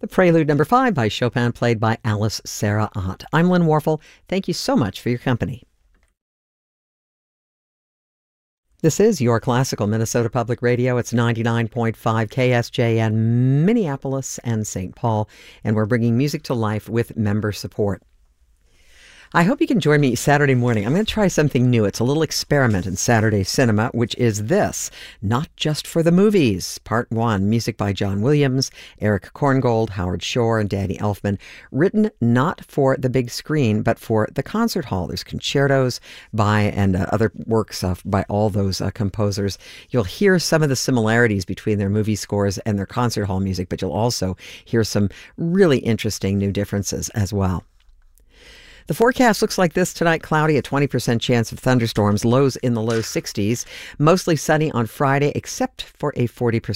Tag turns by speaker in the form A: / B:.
A: The Prelude number 5 by Chopin, played by Alice Sarah Ott. I'm Lynn Warfel. Thank you so much for your company. This is your classical Minnesota Public Radio. It's 99.5 KSJN, Minneapolis and St. Paul, and we're bringing music to life with member support. I hope you can join me Saturday morning. I'm going to try something new. It's a little experiment in Saturday cinema, which is this: Not Just for the Movies, Part 1, music by John Williams, Eric Korngold, Howard Shore, and Danny Elfman, written not for the big screen, but for the concert hall. There's concertos by and other works by all those composers. You'll hear some of the similarities between their movie scores and their concert hall music, but you'll also hear some really interesting new differences as well. The forecast looks like this tonight: cloudy, a 20% chance of thunderstorms, lows in the low 60s, mostly sunny on Friday, except for a 40%